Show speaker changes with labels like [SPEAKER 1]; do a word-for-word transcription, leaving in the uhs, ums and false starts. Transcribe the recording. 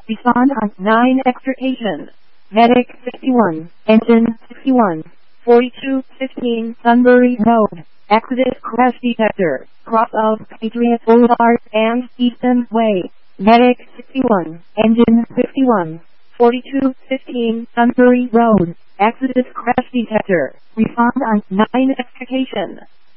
[SPEAKER 1] Respond on nine extrication. Medic sixty-one, engine sixty-one, forty-two fifteen Sunbury Road, Exodus crash detector, cross of Patriot Boulevard and Easton Way. Medic sixty-one, engine fifty-one, forty-two fifteen Sunbury Road, Exodus crash detector, respond on nine extrication.